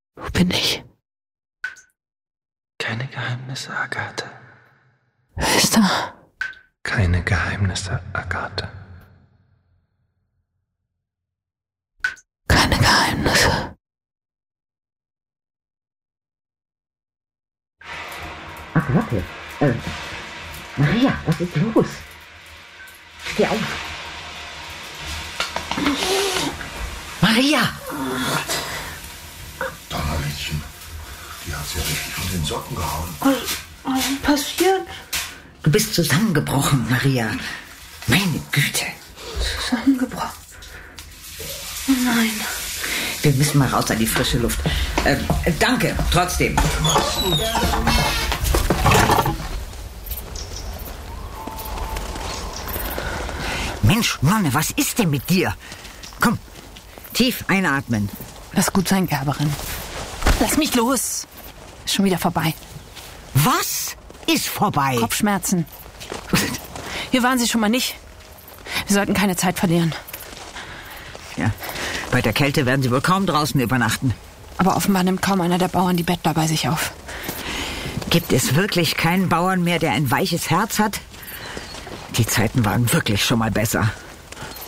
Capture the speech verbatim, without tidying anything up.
Wo bin ich? Keine Geheimnisse, Agathe. Wer ist da? Keine Geheimnisse, Agathe. Keine Geheimnisse. Agathe, äh, Maria, was ist los? Steh auf. Maria! Donnerlittchen, die hat sie ja richtig von den Socken gehauen. Was, was ist passiert? Du bist zusammengebrochen, Maria. Meine Güte. Zusammengebrochen. Oh nein. Wir müssen mal raus an die frische Luft. Äh, danke, trotzdem. Mensch, Nonne, was ist denn mit dir? Komm, tief einatmen. Lass gut sein, Gerberin. Lass mich los. Ist schon wieder vorbei. Was ist vorbei? Kopfschmerzen. Hier waren Sie schon mal nicht. Wir sollten keine Zeit verlieren. Ja, bei der Kälte werden Sie wohl kaum draußen übernachten. Aber offenbar nimmt kaum einer der Bauern die Bettler bei sich auf. Gibt es wirklich keinen Bauern mehr, der ein weiches Herz hat? Die Zeiten waren wirklich schon mal besser.